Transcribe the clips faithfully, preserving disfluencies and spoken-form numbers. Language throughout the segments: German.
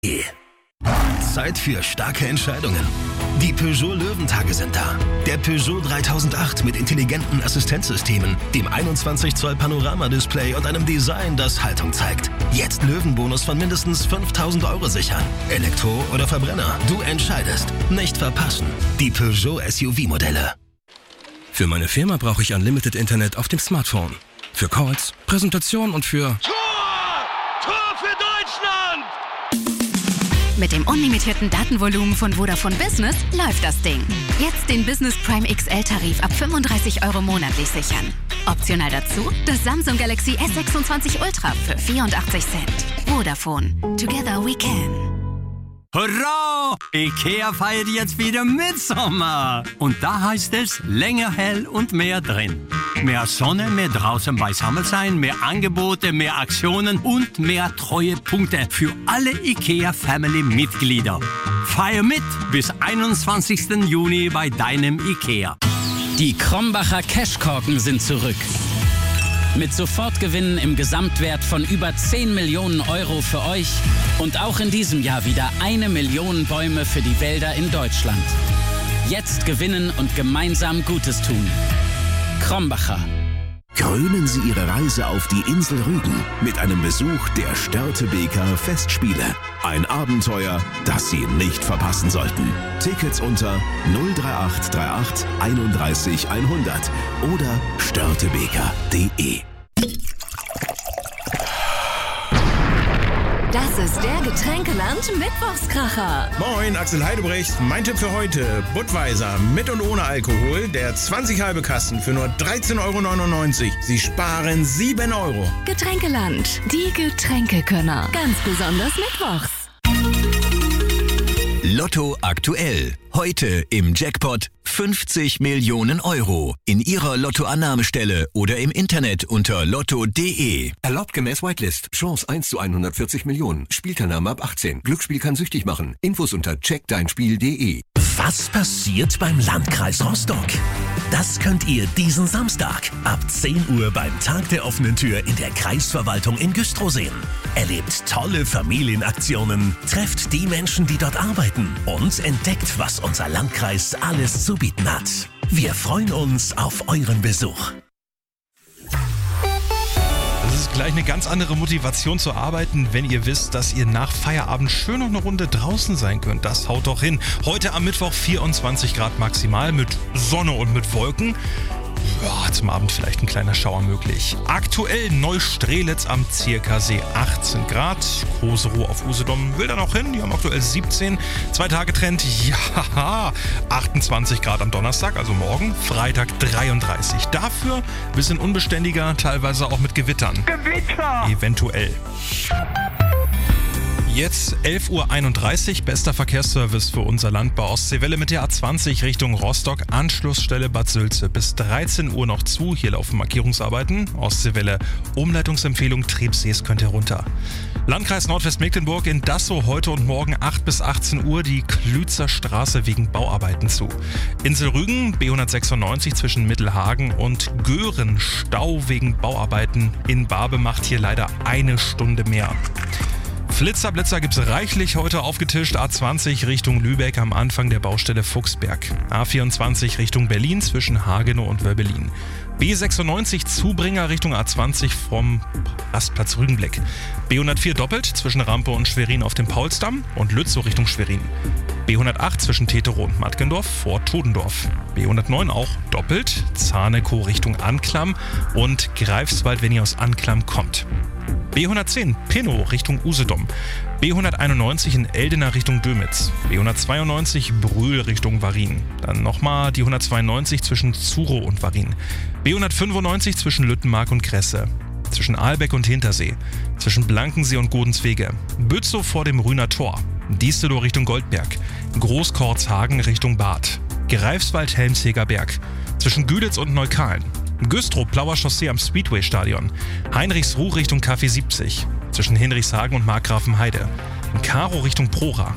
Zeit für starke Entscheidungen. Die Peugeot Löwentage sind da. Der Peugeot dreitausendacht mit intelligenten Assistenzsystemen, dem einundzwanzig Zoll Panoramadisplay und einem Design, das Haltung zeigt. Jetzt Löwenbonus von mindestens fünftausend Euro sichern. Elektro oder Verbrenner, du entscheidest. Nicht verpassen. Die Peugeot S U V-Modelle. Für meine Firma brauche ich Unlimited Internet auf dem Smartphone. Für Calls, Präsentation und für... Tor! Tor für Deutschland! Mit dem unlimitierten Datenvolumen von Vodafone Business läuft das Ding. Jetzt den Business Prime X L-Tarif ab fünfunddreißig Euro monatlich sichern. Optional dazu das Samsung Galaxy S sechsundzwanzig Ultra für vierundachtzig Cent. Vodafone. Together we can. Hurra! IKEA feiert jetzt wieder Mitsommer. Und da heißt es länger hell und mehr drin. Mehr Sonne, mehr draußen beisammen sein, mehr Angebote, mehr Aktionen und mehr Treuepunkte für alle IKEA-Family-Mitglieder. Feier mit bis einundzwanzigsten Juni bei deinem IKEA. Die Krombacher Cashkorken sind zurück. Mit Sofortgewinnen im Gesamtwert von über zehn Millionen Euro für euch und auch in diesem Jahr wieder eine Million Bäume für die Wälder in Deutschland. Jetzt gewinnen und gemeinsam Gutes tun. Krombacher. Krönen Sie Ihre Reise auf die Insel Rügen mit einem Besuch der Störtebeker Festspiele. Ein Abenteuer, das Sie nicht verpassen sollten. Tickets unter null drei acht drei acht einunddreißig hundert oder störtebeker punkt de. Das ist der Getränkeland Mittwochskracher. Moin, Axel Heidebrecht. Mein Tipp für heute: Budweiser mit und ohne Alkohol. Der zwanzig halbe Kasten für nur dreizehn Euro neunundneunzig. Sie sparen sieben Euro. Getränkeland, die Getränkekönner. Ganz besonders mittwochs. Lotto aktuell. Heute im Jackpot fünfzig Millionen Euro. In Ihrer Lottoannahmestelle oder im Internet unter lotto punkt de. Erlaubt gemäß Whitelist. Chance eins zu hundertvierzig Millionen. Spielteilnahme ab achtzehn. Glücksspiel kann süchtig machen. Infos unter check dein spiel punkt de. Was passiert beim Landkreis Rostock? Das könnt ihr diesen Samstag ab zehn Uhr beim Tag der offenen Tür in der Kreisverwaltung in Güstrow sehen. Erlebt tolle Familienaktionen, trefft die Menschen, die dort arbeiten und entdeckt, was unser Landkreis alles zu bieten hat. Wir freuen uns auf euren Besuch. Das ist gleich eine ganz andere Motivation zu arbeiten, wenn ihr wisst, dass ihr nach Feierabend schön noch eine Runde draußen sein könnt. Das haut doch hin. Heute am Mittwoch vierundzwanzig Grad maximal mit Sonne und mit Wolken. Ja, zum Abend vielleicht ein kleiner Schauer möglich. Aktuell Neustrelitz am Zierkersee achtzehn Grad. Koserow auf Usedom will da noch hin. Die haben aktuell siebzehn. Zwei Tage Trend. Ja, achtundzwanzig Grad am Donnerstag, also morgen. Freitag dreiunddreißig. Dafür ein bisschen unbeständiger, teilweise auch mit Gewittern. Gewitter! Eventuell. Jetzt elf Uhr einunddreißig, bester Verkehrsservice für unser Land bei Ostseewelle mit der A zwanzig Richtung Rostock, Anschlussstelle Bad Sülze. Bis dreizehn Uhr noch zu, hier laufen Markierungsarbeiten. Ostseewelle, Umleitungsempfehlung, Trebsees könnt ihr runter. Landkreis Nordwestmecklenburg in Dassow heute und morgen acht bis achtzehn Uhr die Klützer Straße wegen Bauarbeiten zu. Insel Rügen, B hundertsechsundneunzig zwischen Mittelhagen und Göhren, Stau wegen Bauarbeiten in Barbe macht hier leider eine Stunde mehr. Flitzer, Blitzer gibt's reichlich heute aufgetischt. A zwanzig Richtung Lübeck am Anfang der Baustelle Fuchsberg. A vierundzwanzig Richtung Berlin zwischen Hagenow und Wörbelin. B sechsundneunzig Zubringer Richtung A zwanzig vom Rastplatz Rügenblick. B hundertvier doppelt zwischen Rampe und Schwerin auf dem Paulsdamm und Lützow Richtung Schwerin. B hundertacht zwischen Teterow und Matkendorf vor Todendorf. B hundertneun auch doppelt, Zanekow Richtung Anklam und Greifswald, wenn ihr aus Anklam kommt. B hundertzehn Pinnow Richtung Usedom. B hunderteinundneunzig in Eldena Richtung Dömitz. B hundertzweiundneunzig Brühl Richtung Warin. Dann nochmal die hundertzweiundneunzig zwischen Zurow und Warin. B hundertfünfundneunzig zwischen Lüttenmark und Kresse. Zwischen Ahlbeck und Hintersee. Zwischen Blankensee und Godenswege. Bützow vor dem Rühner Tor. Diestelow Richtung Goldberg. Großkorzhagen Richtung Bad. Greifswald Helmsheger Berg. Zwischen Güditz und Neukalen. Güstrow, Plauer Chaussee am Speedway-Stadion. Heinrichsruh Richtung Café siebzig. Zwischen Hinrichshagen und Markgrafenheide. Karow Richtung Prora.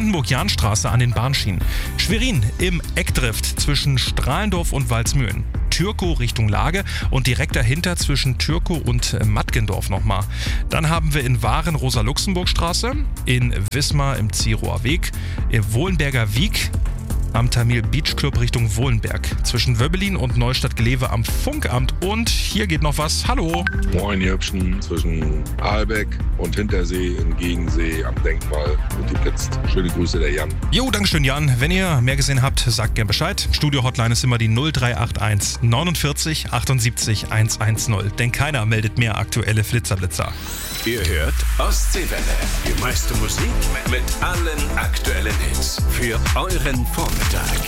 Neubrandenburg-Jahnstraße an den Bahnschienen. Schwerin im Eckdrift zwischen Strahlendorf und Walsmühlen. Türkow Richtung Lage und direkt dahinter zwischen Türkow und Mattgendorf nochmal. Dann haben wir in Waren Rosa-Luxemburg-Straße, in Wismar im Zirower Weg, im Wohlenberger Wiek am Tamil Beach Club Richtung Wohlenberg, zwischen Wöbbelin und Neustadt-Glewe am Funkamt. Und hier geht noch was. Hallo. Moin, ihr Hübschen, zwischen Aalbeck und Hintersee in Gegensee am Denkmal und die Blitzt. Schöne Grüße, der Jan. Jo, dankeschön, Jan. Wenn ihr mehr gesehen habt, sagt gern Bescheid. Studio-Hotline ist immer die null drei acht eins neunundvierzig achtundsiebzig hundertzehn. Denn keiner meldet mehr aktuelle Flitzerblitzer. Ihr hört Ostseewelle. Die meiste Musik mit allen aktuellen Hits für euren Vormittag.